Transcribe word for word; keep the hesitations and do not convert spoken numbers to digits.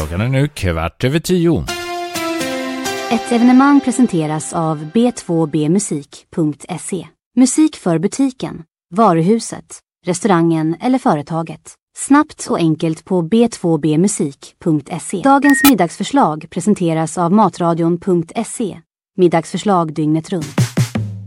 Klockan är nu kvart över tio. Ett evenemang presenteras av b två b musik punkt se. Musik för butiken, varuhuset, restaurangen eller företaget. Snabbt och enkelt på b två b musik punkt se. Dagens middagsförslag presenteras av matradion punkt se. Middagsförslag dygnet runt.